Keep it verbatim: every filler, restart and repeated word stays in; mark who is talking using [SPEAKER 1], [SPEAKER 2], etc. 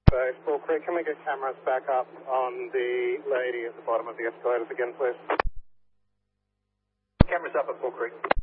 [SPEAKER 1] Bay, Bull Creek, can we get cameras back up on the lady at the bottom of the escalators again, please?
[SPEAKER 2] Cameras up at Bull Creek.